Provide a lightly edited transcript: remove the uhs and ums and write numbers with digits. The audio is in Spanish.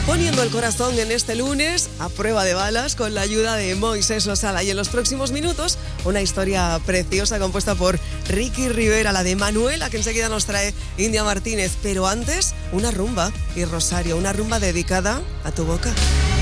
Poniendo el corazón en este lunes a prueba de balas con la ayuda de Moisés Osala. Y en los próximos minutos, una historia preciosa compuesta por Ricky Rivera, la de Manuela, que enseguida nos trae India Martínez. Pero antes, una rumba y Rosario, una rumba dedicada a tu boca.